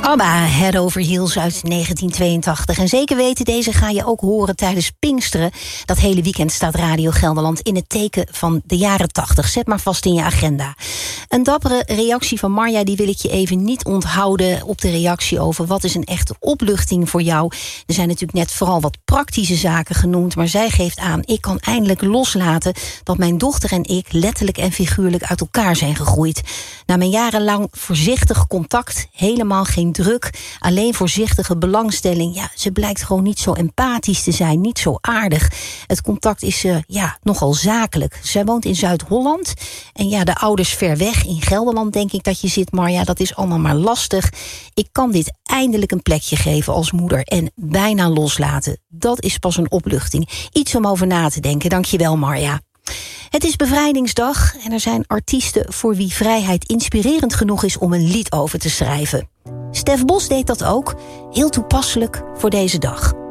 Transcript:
ABBA, Head Over Heels uit 1982. En zeker weten, deze ga je ook horen tijdens Pinksteren. Dat hele weekend staat Radio Gelderland in het teken van de jaren 80. Zet maar vast in je agenda. Een dappere reactie van Marja, die wil ik je even niet onthouden op de reactie over wat is een echte opluchting voor jou. Er zijn natuurlijk net vooral wat praktische zaken genoemd, maar zij geeft aan, ik kan eindelijk loslaten dat mijn dochter en ik letterlijk en figuurlijk uit elkaar zijn gegroeid. Na mijn jarenlang voorzichtig contact, helemaal geen druk, alleen voorzichtige belangstelling. Ja, ze blijkt gewoon niet zo empathisch te zijn, niet zo aardig. Het contact is nogal zakelijk. Zij woont in Zuid-Holland en ja, de ouders ver weg in Gelderland, denk ik dat je zit, Marja. Dat is allemaal maar lastig. Ik kan dit eindelijk een plekje geven als moeder en bijna loslaten. Dat is pas een opluchting. Iets om over na te denken. Dank je wel, Marja. Het is Bevrijdingsdag en er zijn artiesten voor wie vrijheid inspirerend genoeg is om een lied over te schrijven. Stef Bos deed dat ook, heel toepasselijk voor deze dag.